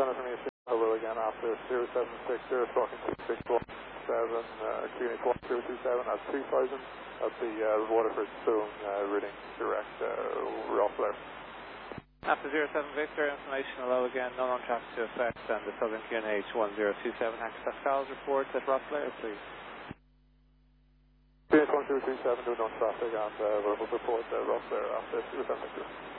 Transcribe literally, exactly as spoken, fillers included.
Center from East, hello again after zero seven six zero, talking to six one seven, uh, Q N H one zero two seven at two thousand at the uh, Waterford Stone uh, reading direct uh, Rossler. After zero seven Victor, information hello again, none on traffic to effect, and the Southern Q N H one zero two seven, Access Pascal's report at Rossler, please. Q N H one zero two seven, no non-traffic, and uh, verbal report at Rossler after zero seven Victor.